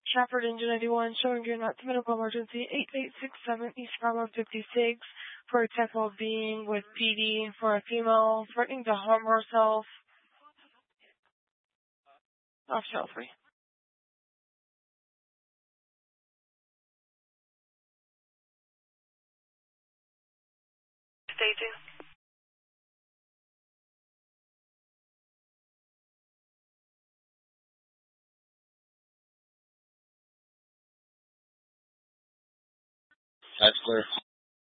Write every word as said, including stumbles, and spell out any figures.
Stratford Engine ninety-one, showing you're not to medical emergency, eight eight six seven East Bravo fifty-six, for a tech well-being with P D for a female threatening to harm herself. Off channel three. Staging. That's clear.